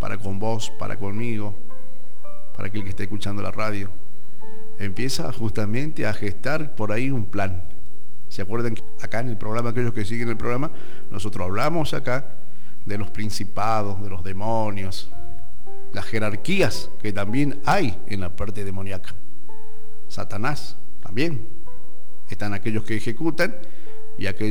para con vos, para conmigo, para aquel que esté escuchando la radio. Empieza justamente a gestar por ahí un plan. ¿Se acuerdan que acá en el programa, aquellos que siguen el programa, nosotros hablamos acá de los principados, de los demonios, las jerarquías que también hay en la parte demoníaca? Satanás también. Están aquellos que ejecutan y aquellos